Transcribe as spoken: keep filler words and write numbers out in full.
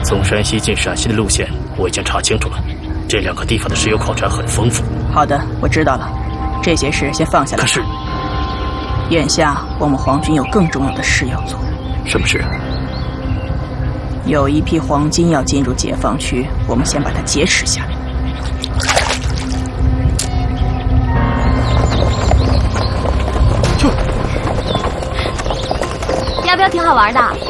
从山西进陕西的路线我已经查清楚了，这两个地方的石油矿产很丰富。 好的，我知道了，这些事先放下来。 可是， 眼下我们皇军有更重要的事要做。 什么事？ 有一批黄金要进入解放区，我们先把它劫持下来。 要不要挺好玩的？